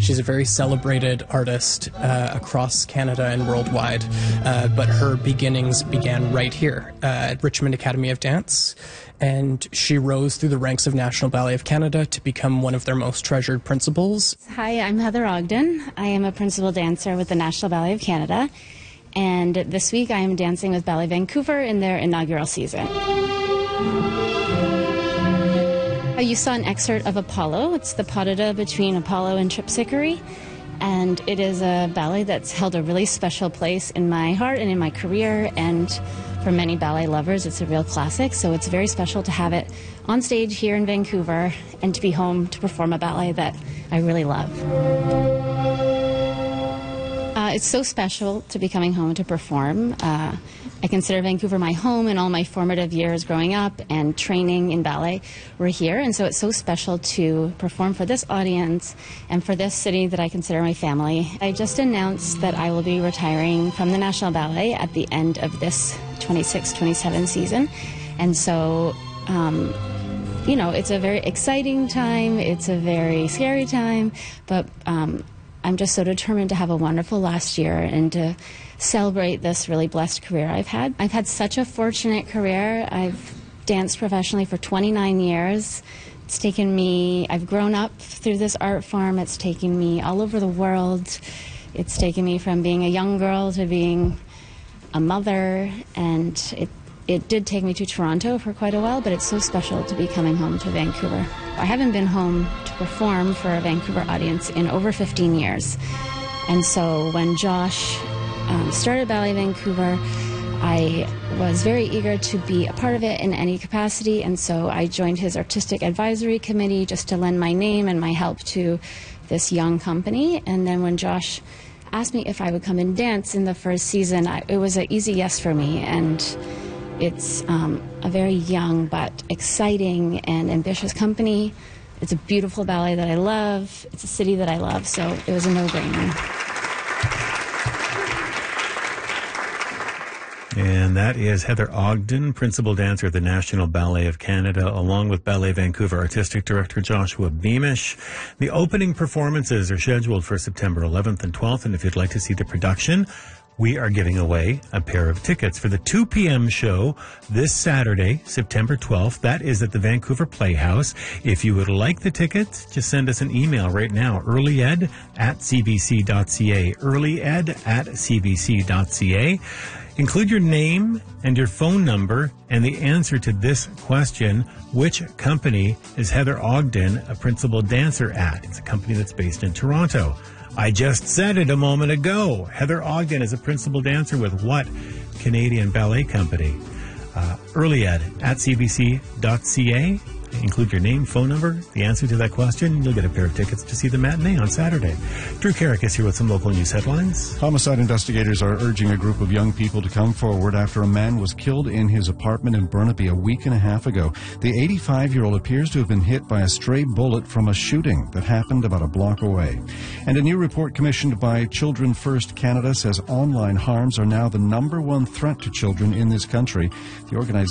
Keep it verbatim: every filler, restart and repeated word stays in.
She's a very celebrated artist uh, across Canada and worldwide, uh, but her beginnings began right here uh, at Richmond Academy of Dance, and she rose through the ranks of National Ballet of Canada to become one of their most treasured principals. Hi, I'm Heather Ogden. I am a principal dancer with the National Ballet of Canada, and this week I am dancing with Ballet Vancouver in their inaugural season. You saw an excerpt of Apollo. It's the pas de deux between Apollo and Terpsichore, and it is a ballet that's held a really special place in my heart and in my career, and for many ballet lovers it's a real classic, so it's very special to have it on stage here in Vancouver and to be home to perform a ballet that I really love. Uh, it's so special to be coming home to perform. Uh, I consider Vancouver my home, and all my formative years growing up and training in ballet were here, and so it's so special to perform for this audience and for this city that I consider my family. I just announced that I will be retiring from the National Ballet at the end of this twenty-six twenty-seven season, and so um, you know, it's a very exciting time, it's a very scary time, but um, I'm just so determined to have a wonderful last year and to celebrate this really blessed career I've had. I've had such a fortunate career. I've danced professionally for twenty-nine years. It's taken me, I've grown up through this art form. It's taken me all over the world. It's taken me from being a young girl to being a mother, and it It did take me to Toronto for quite a while, but it's so special to be coming home to Vancouver. I haven't been home to perform for a Vancouver audience in over fifteen years. And so when Josh um, started Ballet Vancouver, I was very eager to be a part of it in any capacity, and so I joined his artistic advisory committee just to lend my name and my help to this young company. And then when Josh asked me if I would come and dance in the first season, I, it was an easy yes for me. And it's um, a very young but exciting and ambitious company. It's a beautiful ballet that I love. It's a city that I love, so it was a no-brainer. And that is Heather Ogden, principal dancer at the National Ballet of Canada, along with Ballet Vancouver Artistic Director Joshua Beamish. The opening performances are scheduled for September eleventh and twelfth, and if you'd like to see the production, we are giving away a pair of tickets for the two p.m. show this Saturday, September twelfth. That is at the Vancouver Playhouse. If you would like the tickets, just send us an email right now, earlyed at cbc.ca, earlyed at cbc.ca. Include your name and your phone number and the answer to this question: which company is Heather Ogden a principal dancer at? It's a company that's based in Toronto. I just said it a moment ago. Heather Ogden is a principal dancer with what Canadian ballet company? Uh, earlyed at cbc.ca. Include your name, phone number, the answer to that question. You'll get a pair of tickets to see the matinee on Saturday. Drew Carrick is here with some local news headlines. Homicide investigators are urging a group of young people to come forward after a man was killed in his apartment in Burnaby a week and a half ago. The eighty-five-year-old appears to have been hit by a stray bullet from a shooting that happened about a block away. And a new report commissioned by Children First Canada says online harms are now the number one threat to children in this country. The organization